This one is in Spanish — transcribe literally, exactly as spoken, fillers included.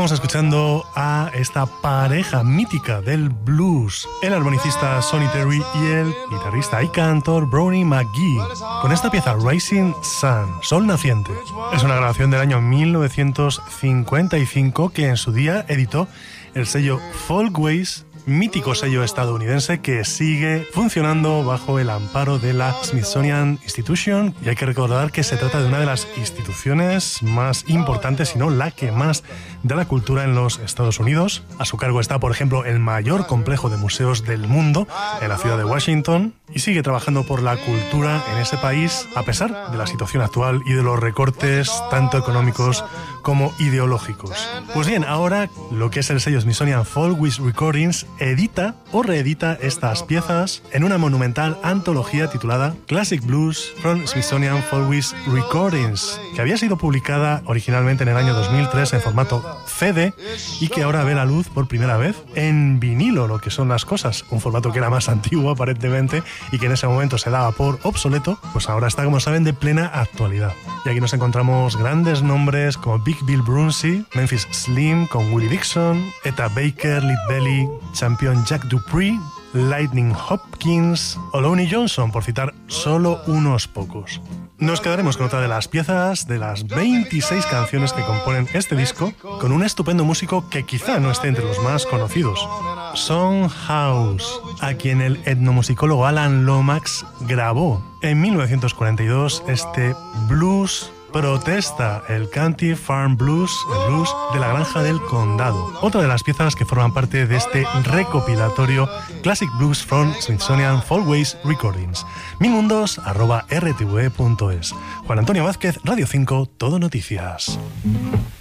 Estamos escuchando a esta pareja mítica del blues, el armonicista Sonny Terry y el guitarrista y cantor Brownie McGhee, con esta pieza Rising Sun, Sol Naciente. Es una grabación del año mil novecientos cincuenta y cinco que en su día editó el sello Folkways, mítico sello estadounidense que sigue funcionando bajo el amparo de la Smithsonian Institution, y hay que recordar que se trata de una de las instituciones más importantes, si no la que más, de la cultura en los Estados Unidos. A su cargo está, por ejemplo, el mayor complejo de museos del mundo en la ciudad de Washington, y sigue trabajando por la cultura en ese país a pesar de la situación actual y de los recortes tanto económicos como ideológicos. Pues bien, ahora lo que es el sello Smithsonian Folkways Recordings edita o reedita estas piezas en una monumental antología titulada Classic Blues from Smithsonian Folkways Recordings, que había sido publicada originalmente en el año dos mil tres en formato C D y que ahora ve la luz por primera vez en vinilo, lo que son las cosas, un formato que era más antiguo aparentemente y que en ese momento se daba por obsoleto, pues ahora está, como saben, de plena actualidad. Y aquí nos encontramos grandes nombres como Big Bill Brunsey, Memphis Slim con Willie Dixon, Etta Baker, Lead Belly, Champion Jack Dupree, Lightning Hopkins o Lonnie Johnson, por citar solo unos pocos. Nos quedaremos con otra de las piezas de las veintiséis canciones que componen este disco, con un estupendo músico que quizá no esté entre los más conocidos, Son House, a quien el etnomusicólogo Alan Lomax grabó en mil novecientos cuarenta y dos este blues protesta, el Country Farm Blues, el blues de la granja del condado. Otra de las piezas que forman parte de este recopilatorio Classic Blues from Smithsonian Folkways Recordings. Milmundos arroba r t v punto es. Juan Antonio Vázquez, Radio cinco, Todo Noticias.